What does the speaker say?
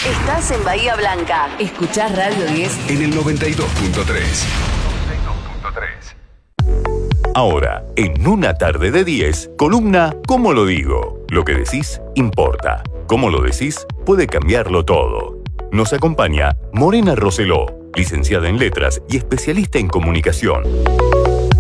Estás en Bahía Blanca. Escuchás Radio 10 en el 92.3. Ahora, en Una Tarde de 10, columna ¿Cómo lo digo? Lo que decís importa. Cómo lo decís puede cambiarlo todo. Nos acompaña Morena Roseló, licenciada en Letras y especialista en Comunicación.